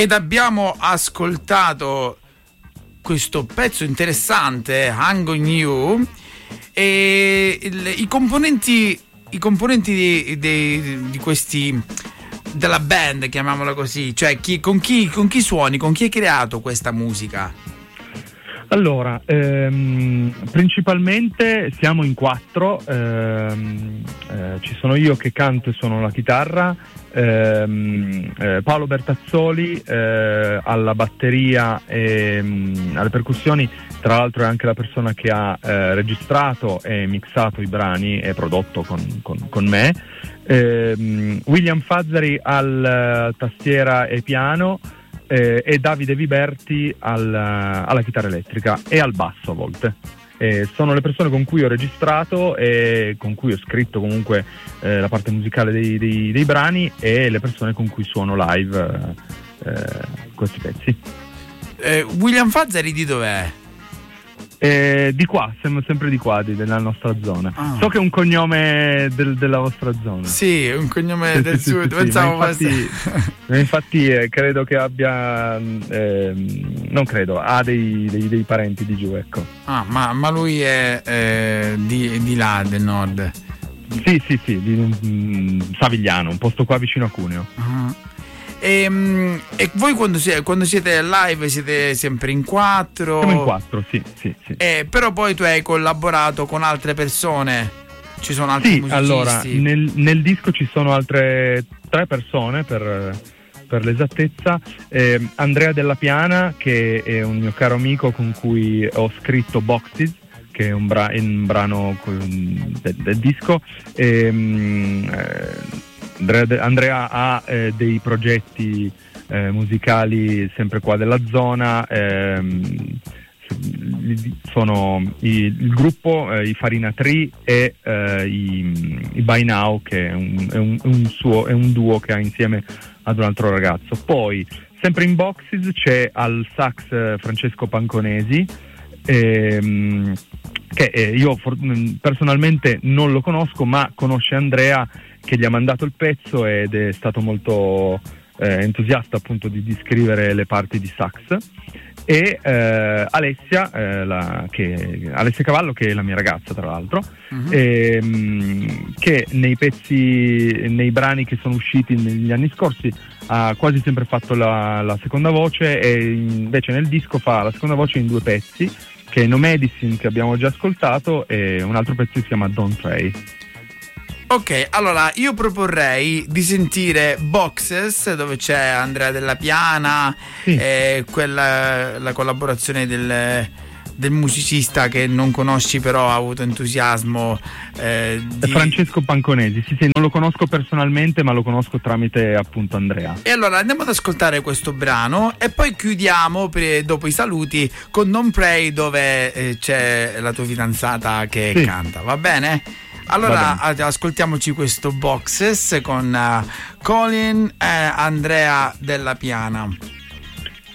Ed abbiamo ascoltato questo pezzo interessante, Hang on You, e i componenti di questi, della band, chiamiamola così, cioè con chi suoni, con chi hai creato questa musica? Allora, principalmente siamo in 4, ci sono io che canto e suono la chitarra, Paolo Bertazzoli alla batteria e alle percussioni, tra l'altro è anche la persona che ha registrato e mixato i brani e prodotto con me, William Fazzari al tastiera e piano, e Davide Viberti alla chitarra elettrica e al basso a volte. Sono le persone con cui ho registrato e con cui ho scritto comunque la parte musicale dei brani, e le persone con cui suono live questi pezzi. William Fazzari di dov'è? Di qua, sempre di qua, della nostra zona. So che è un cognome della vostra zona. Sì, un cognome del sud. Pensavo infatti credo che abbia, non credo, ha dei parenti di giù, ecco. Ma lui è di là, del nord. Sì, di Savigliano, un posto qua vicino a Cuneo. E voi quando siete live siete sempre in 4? Siamo in 4, sì. Però poi tu hai collaborato con altre persone, ci sono altri musicisti? Allora nel disco ci sono altre 3 persone per l'esattezza, Andrea Della Piana, che è un mio caro amico con cui ho scritto Boxes, che è un brano del disco, Andrea ha dei progetti musicali sempre qua della zona, sono il gruppo, i Farina Tree e i By Now, che è un duo che ha insieme ad un altro ragazzo. Poi sempre in Boxes c'è al sax Francesco Panconesi, che io personalmente non lo conosco, ma conosce Andrea, che gli ha mandato il pezzo ed è stato molto entusiasta appunto di scrivere le parti di sax, e Alessia Cavallo, che è la mia ragazza tra l'altro, che nei brani che sono usciti negli anni scorsi ha quasi sempre fatto la seconda voce, e invece nel disco fa la seconda voce in 2 pezzi, che è No Medicine, che abbiamo già ascoltato, e un altro pezzo che si chiama Don't Pray. Ok, allora io proporrei di sentire Boxes, dove c'è Andrea Della Piana, sì, la collaborazione del musicista che non conosci però ha avuto entusiasmo, Francesco Panconesi. Sì, non lo conosco personalmente, ma lo conosco tramite appunto Andrea. E allora andiamo ad ascoltare questo brano e poi chiudiamo dopo i saluti con Don't Pray, dove c'è la tua fidanzata che canta, va bene? Allora ascoltiamoci questo Boxes con Colin e Andrea Della Piana.